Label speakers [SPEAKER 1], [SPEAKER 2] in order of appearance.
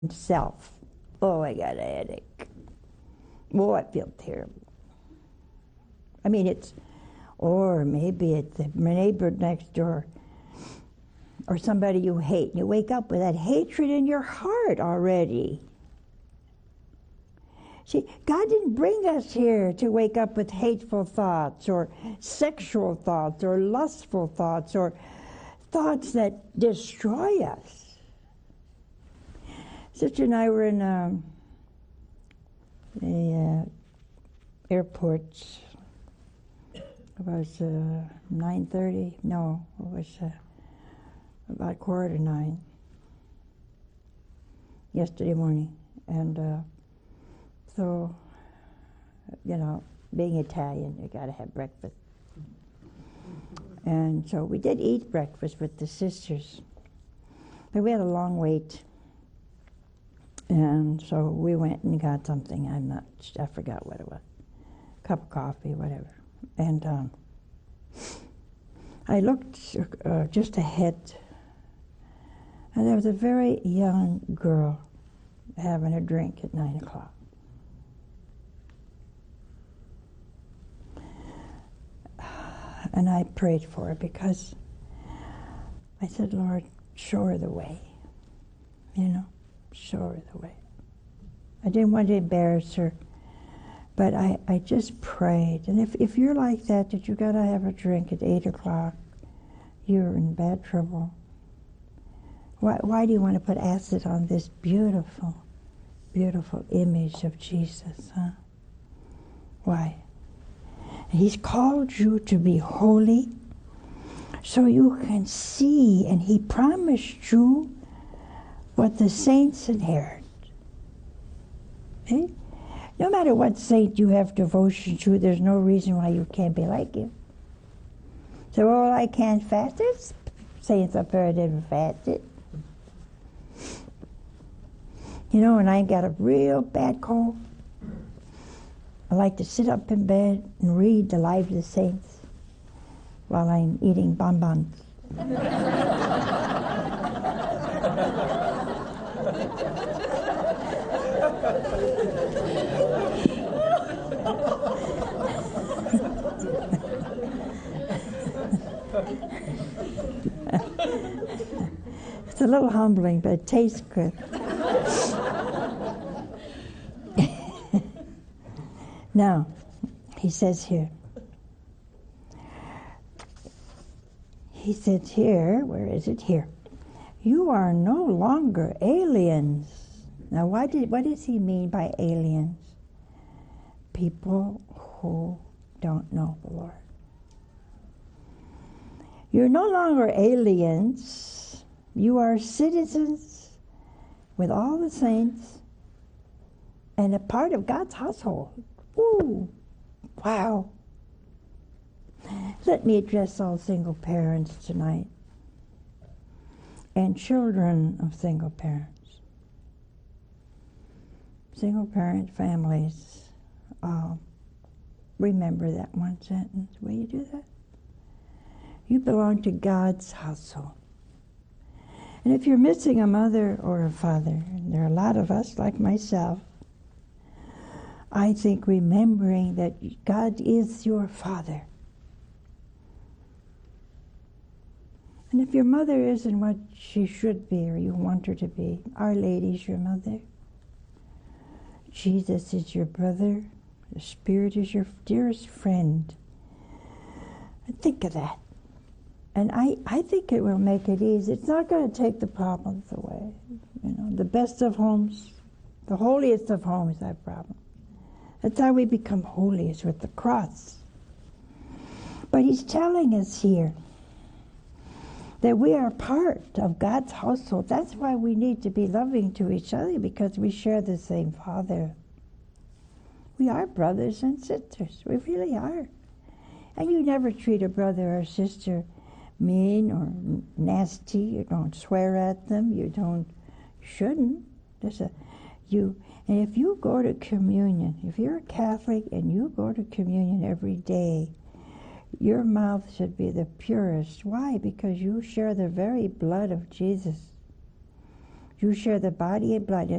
[SPEAKER 1] self. Oh, I got a headache. Oh, I feel terrible. I mean, or maybe it's the neighbor next door or somebody you hate. You wake up with that hatred in your heart already. See, God didn't bring us here to wake up with hateful thoughts or sexual thoughts or lustful thoughts or thoughts that destroy us. Sister and I were in the airport. It was 9:30. No, it was about 9:15 yesterday morning. And so, you know, being Italian, you got to have breakfast. And so we did eat breakfast with the sisters. But we had a long wait. And so we went and got something. I forgot what it was. Cup of coffee, whatever. And I looked just ahead, and there was a very young girl having a drink at 9 o'clock. And I prayed for her because I said, Lord, show her the way. You know, show her the way. I didn't want to embarrass her, but I just prayed. And if you're like that you got to have a drink at 8 o'clock, you're in bad trouble. Why do you want to put acid on this beautiful, beautiful image of Jesus, huh? Why? He's called you to be holy so you can see, and he promised you what the saints inherit. Okay? No matter what saint you have devotion to, there's no reason why you can't be like him. So, oh, I can't fast. There's saints up there that didn't fast it. You know, and I got a real bad cold. I like to sit up in bed and read the Lives of the Saints while I'm eating bonbons. It's a little humbling, but it tastes good. Now, he says here, where is it here? You are no longer aliens. Now, what does he mean by aliens? People who don't know the Lord. You're no longer aliens. You are citizens with all the saints and a part of God's household. Ooh, wow. Let me address all single parents tonight and children of single parents. Single parent families, remember that one sentence. Will you do that? You belong to God's household. And if you're missing a mother or a father, and there are a lot of us like myself, I think remembering that God is your father. And if your mother isn't what she should be or you want her to be, Our Lady's your mother. Jesus is your brother. The Spirit is your dearest friend. And think of that. And I think it will make it easy. It's not going to take the problems away. You know, the best of homes, the holiest of homes have problems. That's how we become holy, is with the cross. But he's telling us here that we are part of God's household. That's why we need to be loving to each other, because we share the same Father. We are brothers and sisters. We really are. And you never treat a brother or sister mean or nasty. You don't swear at them. You shouldn't. And if you go to communion, if you're a Catholic and you go to communion every day, your mouth should be the purest. Why? Because you share the very blood of Jesus. You share the body and blood